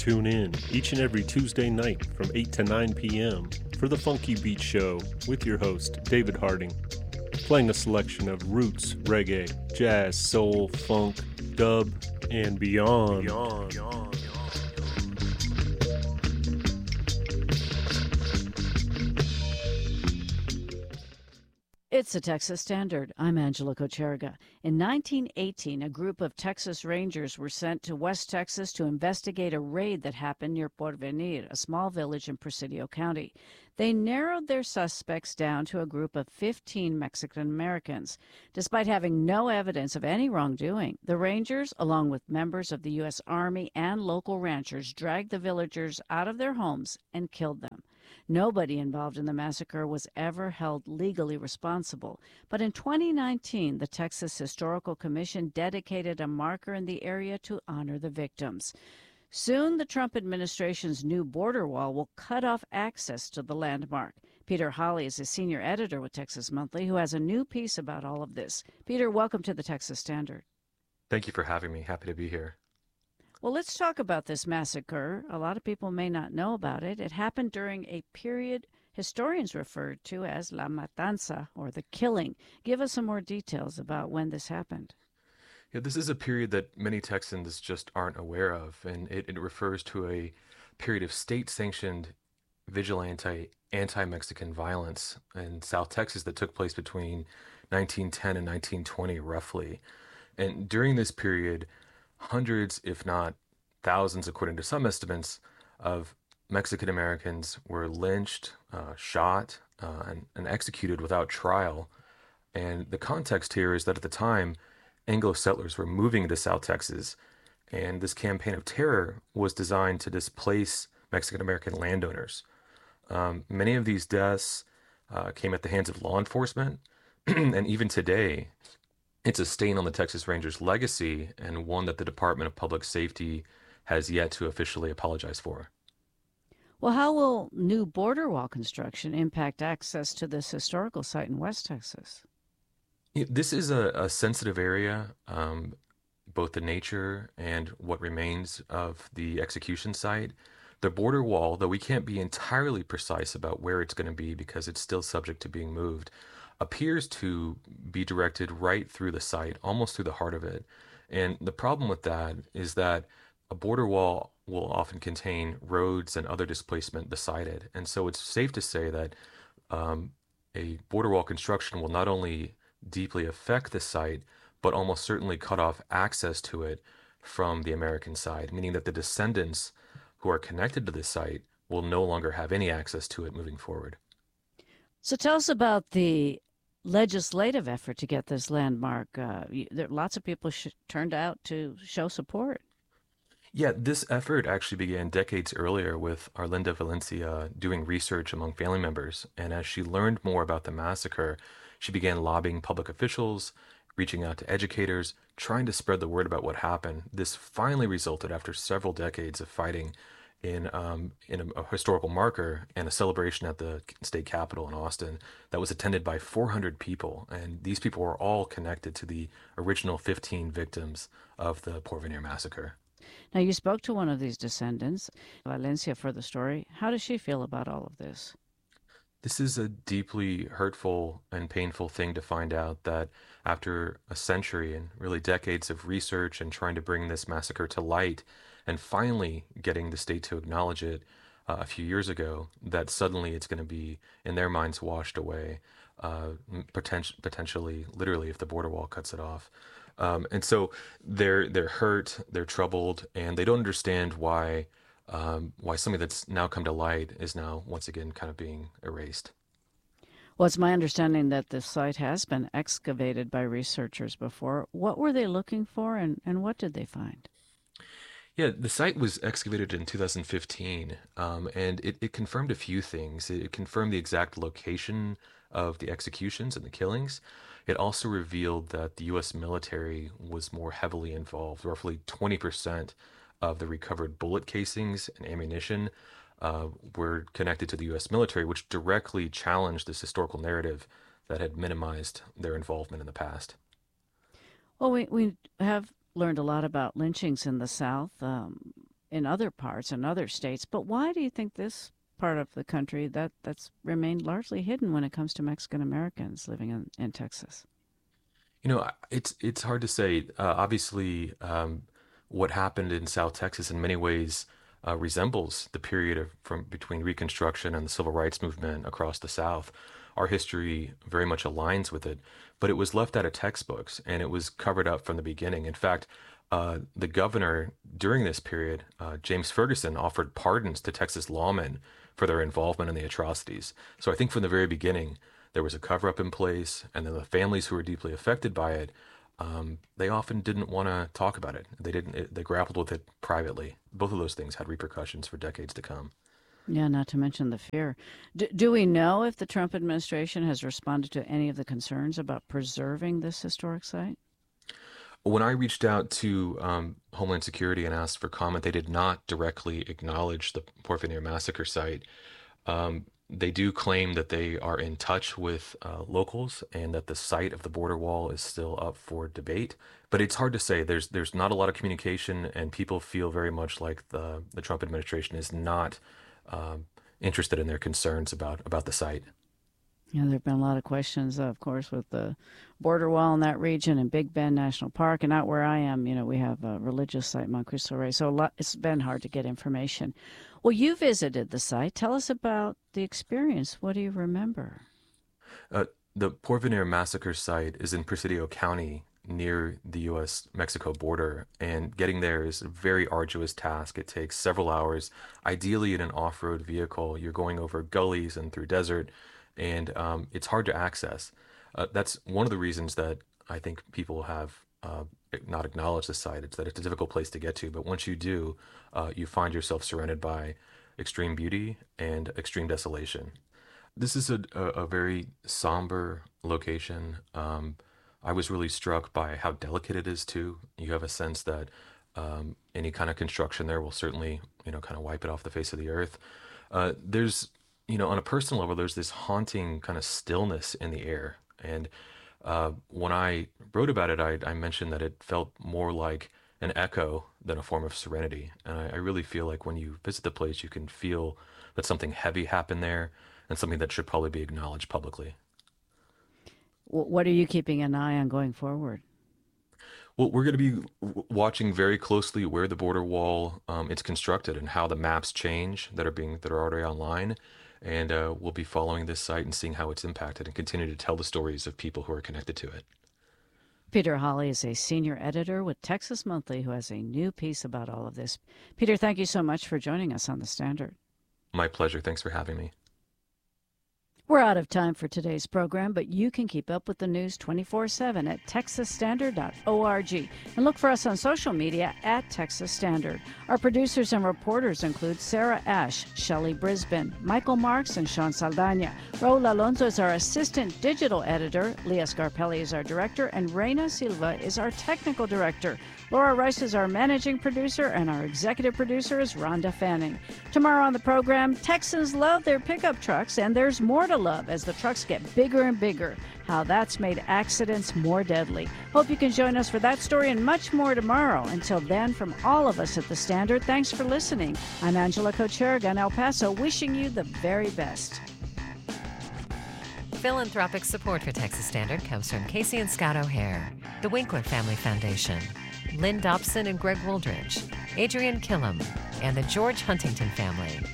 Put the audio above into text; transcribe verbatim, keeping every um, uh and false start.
Tune in each and every Tuesday night from eight to nine p.m. for the Funky Beat Show with your host, David Harding, playing a selection of roots, reggae, jazz, soul, funk, dub, and beyond. beyond. beyond. It's the Texas Standard. I'm Angela Kocherga. In nineteen eighteen, a group of Texas Rangers were sent to West Texas to investigate a raid that happened near Porvenir, a small village in Presidio County. They narrowed their suspects down to a group of fifteen Mexican Americans. Despite having no evidence of any wrongdoing, the Rangers, along with members of the U S Army and local ranchers, dragged the villagers out of their homes and killed them. Nobody involved in the massacre was ever held legally responsible. But in twenty nineteen, the Texas Historical Commission dedicated a marker in the area to honor the victims. Soon, the Trump administration's new border wall will cut off access to the landmark. Peter Hawley is a senior editor with Texas Monthly who has a new piece about all of this. Peter, welcome to the Texas Standard. Thank you for having me. Happy to be here. Well, let's talk about this massacre. A lot of people may not know about it. It happened during a period historians refer to as La Matanza, or the killing. Give us some more details about when this happened. Yeah, this is a period that many Texans just aren't aware of, and it, it refers to a period of state-sanctioned vigilante anti-Mexican violence in South Texas that took place between nineteen ten and nineteen twenty, roughly. And during this period, hundreds, if not thousands, according to some estimates, of Mexican Americans were lynched, uh, shot, uh, and, and executed without trial. And the context here is that at the time, Anglo settlers were moving to South Texas, and this campaign of terror was designed to displace Mexican American landowners. Um, many of these deaths uh, came at the hands of law enforcement, and even today, it's a stain on the Texas Rangers' legacy, and one that the Department of Public Safety has yet to officially apologize for. Well, how will new border wall construction impact access to this historical site in West Texas? Yeah, This is a, a sensitive area, um, both the nature and what remains of the execution site. The border wall, though we can't be entirely precise about where it's going to be because it's still subject to being moved, appears to be directed right through the site, almost through the heart of it. And the problem with that is that a border wall will often contain roads and other displacement beside it. And so it's safe to say that um, a border wall construction will not only deeply affect the site, but almost certainly cut off access to it from the American side, meaning that the descendants who are connected to this site will no longer have any access to it moving forward. So tell us about the legislative effort to get this landmark. Uh, you, there, lots of people sh- turned out to show support. Yeah, this effort actually began decades earlier with Arlinda Valencia doing research among family members. And as she learned more about the massacre, she began lobbying public officials, reaching out to educators, trying to spread the word about what happened. This finally resulted after several decades of fighting in um, in a, a historical marker and a celebration at the state capitol in Austin that was attended by four hundred people. And these people were all connected to the original fifteen victims of the Porvenir massacre. Now, you spoke to one of these descendants, Valencia, for the story. How does she feel about all of this? This is a deeply hurtful and painful thing to find out that after a century and really decades of research and trying to bring this massacre to light and finally getting the state to acknowledge it uh, a few years ago, that suddenly it's going to be, in their minds, washed away, uh, potent- potentially, literally, if the border wall cuts it off. Um, and so they're they're hurt, they're troubled, and they don't understand why um, why something that's now come to light is now once again kind of being erased. Well, it's my understanding that the site has been excavated by researchers before. What were they looking for, and, and what did they find? Yeah, the site was excavated in two thousand fifteen, um, and it, it confirmed a few things. It confirmed the exact location of the executions and the killings. It also revealed that the U S military was more heavily involved. Roughly twenty percent of the recovered bullet casings and ammunition uh, were connected to the U S military, which directly challenged this historical narrative that had minimized their involvement in the past. Well, we, we have learned a lot about lynchings in the South. Um, in other parts and other states. But why do you think this part of the country that that's remained largely hidden when it comes to Mexican Americans living in, in Texas? You know, it's it's hard to say. Uh, obviously, um, what happened in South Texas in many ways uh, resembles the period of from between Reconstruction and the Civil Rights Movement across the South. Our history very much aligns with it, but it was left out of textbooks and it was covered up from the beginning. In fact, uh, the governor during this period, uh, James Ferguson, offered pardons to Texas lawmen for their involvement in the atrocities. So I think from the very beginning, there was a cover up in place, and then the families who were deeply affected by it, um, they often didn't want to talk about it. They didn't. It, they grappled with it privately. Both of those things had repercussions for decades to come. Yeah, not to mention the fear. D- do we know if the Trump administration has responded to any of the concerns about preserving this historic site? When I reached out to um, Homeland Security and asked for comment, they did not directly acknowledge the Port Veneer massacre site. Um, they do claim that they are in touch with uh, locals and that the site of the border wall is still up for debate. But it's hard to say. There's there's not a lot of communication, and people feel very much like the the Trump administration is not um, interested in their concerns about about the site. Yeah, there have been a lot of questions, uh, of course, with the border wall in that region and Big Bend National Park. And out where I am, you know, we have a religious site, Mount Cristo Rey. So a lot, it's been hard to get information. Well, you visited the site. Tell us about the experience. What do you remember? Uh, the Port Veneer massacre site is in Presidio County near the U S Mexico border, and getting there is a very arduous task. It takes several hours. Ideally, in an off-road vehicle, you're going over gullies and through desert, and um, it's hard to access. Uh, that's one of the reasons that I think people have uh, not acknowledged the site. It's that it's a difficult place to get to, but once you do, uh, you find yourself surrounded by extreme beauty and extreme desolation. This is a, a, a very somber location. Um, I was really struck by how delicate it is too. You have a sense that um, any kind of construction there will certainly, you know, kind of wipe it off the face of the earth. Uh, there's, you know, on a personal level, there's this haunting kind of stillness in the air. And uh, when I wrote about it, I, I mentioned that it felt more like an echo than a form of serenity. And I, I really feel like when you visit the place, you can feel that something heavy happened there and something that should probably be acknowledged publicly. What are you keeping an eye on going forward? Well, we're going to be w- watching very closely where the border wall um, is constructed and how the maps change that are being that are already online, and uh, we'll be following this site and seeing how it's impacted and continue to tell the stories of people who are connected to it. Peter Hawley is a senior editor with Texas Monthly who has a new piece about all of this. Peter, thank you so much for joining us on The Standard. My pleasure. Thanks for having me. We're out of time for today's program, but you can keep up with the news twenty-four seven at texas standard dot org and look for us on social media at Texas Standard. Our producers and reporters include Sarah Ash, Shelley Brisbane, Michael Marks, and Sean Saldana. Raul Alonso is our assistant digital editor, Leah Scarpelli is our director, and Reina Silva is our technical director. Laura Rice is our managing producer, and our executive producer is Rhonda Fanning. Tomorrow on the program, Texans love their pickup trucks, and there's more to love as the trucks get bigger and bigger. How that's made accidents more deadly. Hope you can join us for that story and much more tomorrow. Until then, from all of us at The Standard, thanks for listening. I'm Angela Kocherga in El Paso, wishing you the very best. Philanthropic support for Texas Standard comes from Casey and Scott O'Hare, the Winkler Family Foundation, Lynn Dobson and Greg Woldridge, Adrian Killam, and the George Huntington family.